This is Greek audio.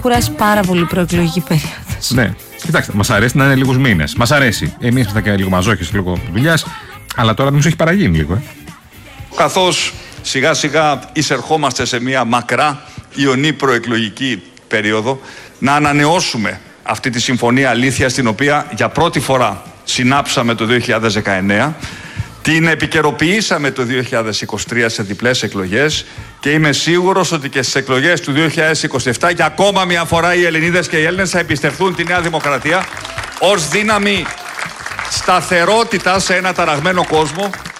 Κουράσει πάρα πολύ η προεκλογική περίοδος. Ναι. Κοιτάξτε, μας αρέσει να είναι λίγους μήνες. Μας αρέσει. Εμείς είμαστε και λίγο μαζόχες λόγω δουλειάς, αλλά τώρα νομίζω έχει παραγίνει λίγο. Καθώς σιγά σιγά εισερχόμαστε σε μια μακρά ιονή προεκλογική περίοδο, να ανανεώσουμε αυτή τη συμφωνία αλήθειας, την οποία για πρώτη φορά συνάψαμε το 2019, την επικαιροποιήσαμε το 2023 σε διπλές εκλογές και είμαι σίγουρος ότι και στις εκλογές του 2027 για ακόμα μια φορά οι Ελληνίδες και οι Έλληνες θα εμπιστευτούν τη Νέα Δημοκρατία ως δύναμη σταθερότητα σε ένα ταραγμένο κόσμο